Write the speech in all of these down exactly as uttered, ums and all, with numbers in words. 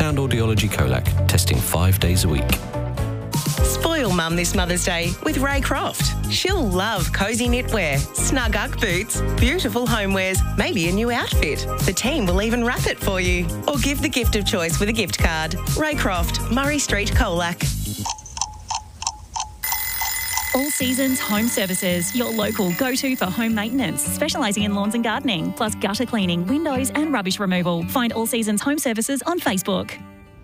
Sound Audiology Colac, testing five days a week. Spoil Mum this Mother's Day with Ray Croft. She'll love cosy knitwear, snug Ugg boots, beautiful homewares, maybe a new outfit. The team will even wrap it for you. Or give the gift of choice with a gift card. Ray Croft, Murray Street, Colac. All Seasons Home Services, your local go-to for home maintenance, specialising in lawns and gardening, plus gutter cleaning, windows and rubbish removal. Find All Seasons Home Services on Facebook.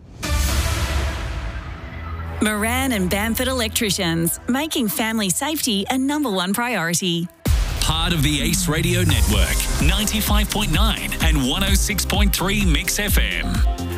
Moran and Bamford Electricians, making family safety a number one priority. Part of the Ace Radio Network, ninety-five point nine and one oh six point three Mix F M.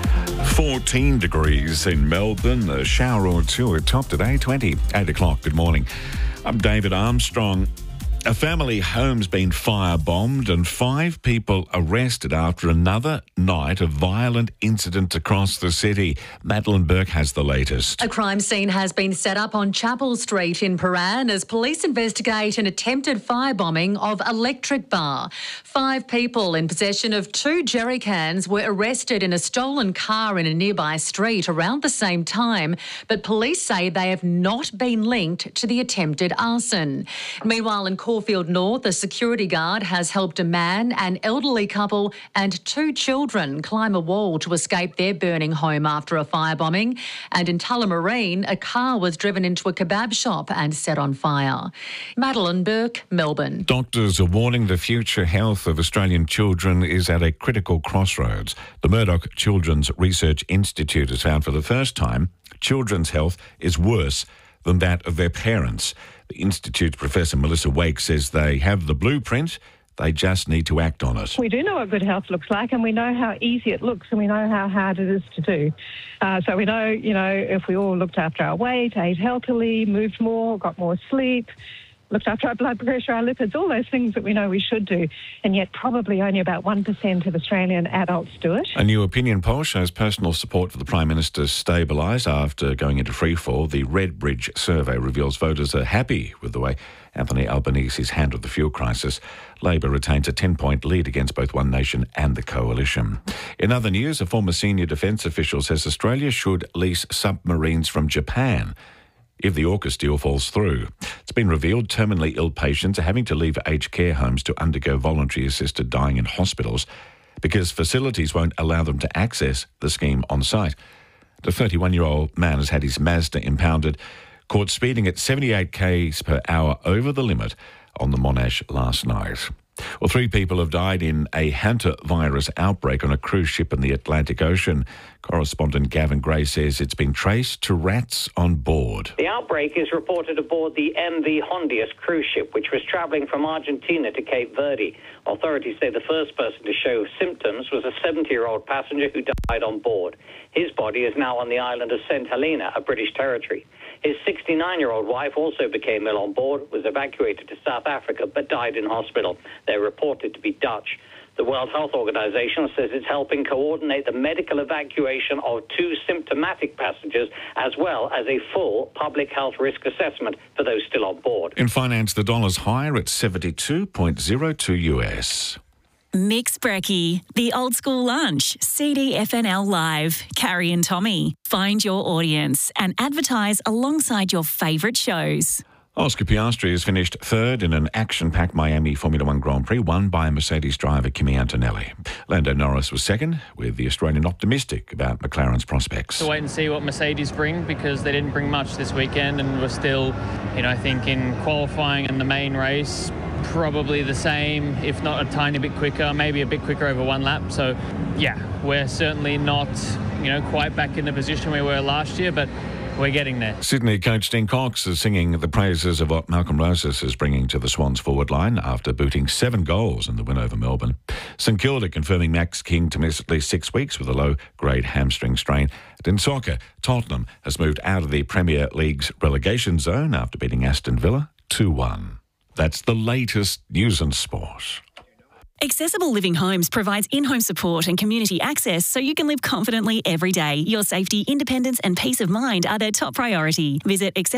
fourteen degrees in Melbourne, a shower or two at top today, twenty, eight o'clock. Good morning. I'm David Armstrong. A family home's been firebombed and five people arrested after another night of violent incident across the city. Madeline Burke has the latest. A crime scene has been set up on Chapel Street in Paran as police investigate an attempted firebombing of Electric Bar. Five people in possession of two jerry cans were arrested in a stolen car in a nearby street around the same time, but police say they have not been linked to the attempted arson. Meanwhile, in Caulfield North, a security guard has helped a man, an elderly couple and two children climb a wall to escape their burning home after a firebombing. And in Tullamarine, a car was driven into a kebab shop and set on fire. Madeline Burke, Melbourne. Doctors are warning the future health of Australian children is at a critical crossroads. The Murdoch Children's Research Institute has found for the first time children's health is worse than that of their parents. The Institute's Professor Melissa Wake says they have the blueprint, they just need to act on it. We do know what good health looks like, and we know how easy it looks, and we know how hard it is to do. Uh, so we know, you know, if we all looked after our weight, ate healthily, moved more, got more sleep, looked after our blood pressure, our lipids, all those things that we know we should do, and yet probably only about one percent of Australian adults do it. A new opinion poll shows personal support for the Prime Minister stabilised after going into freefall. The Redbridge survey reveals voters are happy with the way Anthony Albanese's handled the fuel crisis. Labor retains a ten-point lead against both One Nation and the Coalition. In other news, a former senior defence official says Australia should lease submarines from Japan if the AUKUS deal falls through. It's been revealed terminally ill patients are having to leave aged care homes to undergo voluntary assisted dying in hospitals because facilities won't allow them to access the scheme on site. The thirty-one-year-old man has had his Mazda impounded, caught speeding at seventy-eight kilometres per hour over the limit on the Monash last night. Well, three people have died in a hantavirus outbreak on a cruise ship in the Atlantic Ocean. Correspondent Gavin Gray says it's been traced to rats on board. The outbreak is reported aboard the M V Hondius cruise ship, which was travelling from Argentina to Cape Verde. Authorities say the first person to show symptoms was a seventy-year-old passenger who died on board. His body is now on the island of Saint Helena, a British territory. His sixty-nine-year-old wife also became ill on board, was evacuated to South Africa, but died in hospital. They're reported to be Dutch. The World Health Organization says it's helping coordinate the medical evacuation of two symptomatic passengers, as well as a full public health risk assessment for those still on board. In finance, the dollar's higher at seventy-two point oh two U S. Mix Brekkie, The Old School Lunch, C D F N L Live, Carrie and Tommy. Find your audience and advertise alongside your favourite shows. Oscar Piastri has finished third in an action-packed Miami Formula One Grand Prix, won by Mercedes driver Kimi Antonelli. Lando Norris was second, with the Australian optimistic about McLaren's prospects. To wait and see what Mercedes bring, because they didn't bring much this weekend and were still, you know, I think in qualifying and the main race, probably the same, if not a tiny bit quicker, maybe a bit quicker over one lap. So, yeah, we're certainly not, you know, quite back in the position we were last year, but we're getting there. Sydney coach Dean Cox is singing the praises of what Malcolm Rosas is bringing to the Swans forward line after booting seven goals in the win over Melbourne. St Kilda confirming Max King to miss at least six weeks with a low-grade hamstring strain. And in soccer, Tottenham has moved out of the Premier League's relegation zone after beating Aston Villa two one. That's the latest news and sport. Accessible Living Homes provides in-home support and community access so you can live confidently every day. Your safety, independence and peace of mind are their top priority. Visit